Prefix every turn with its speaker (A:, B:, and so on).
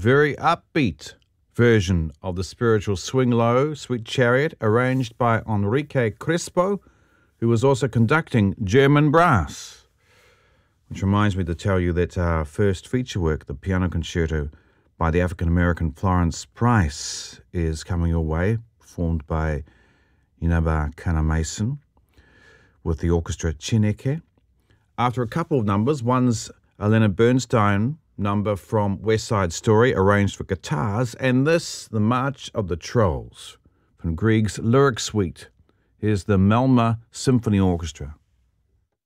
A: very upbeat version of the spiritual Swing Low, Sweet Chariot, arranged by Enrique Crespo, who was also conducting German brass. Which reminds me to tell you that our first feature work, the piano concerto by the African-American Florence Price, is coming your way, performed by Inaba Kana-Mason with the orchestra Chineke. After a couple of numbers, one's a Leonard Bernstein number from West Side Story, arranged for guitars, and this, the March of the Trolls, from Grieg's Lyric Suite. Here's the Melma Symphony Orchestra.